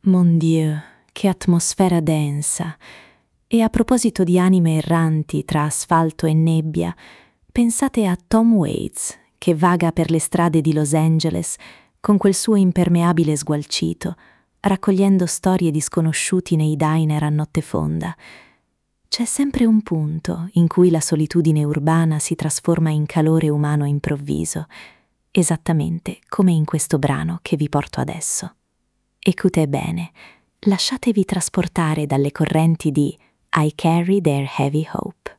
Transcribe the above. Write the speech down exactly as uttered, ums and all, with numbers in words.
Mon Dieu, che atmosfera densa! E a proposito di anime erranti tra asfalto e nebbia, pensate a Tom Waits, che vaga per le strade di Los Angeles con quel suo impermeabile sgualcito, raccogliendo storie di sconosciuti nei diner a notte fonda. C'è sempre un punto in cui la solitudine urbana si trasforma in calore umano improvviso, esattamente come in questo brano che vi porto adesso. Écoutez bene, lasciatevi trasportare dalle correnti di I Carry Their Heavy Hope.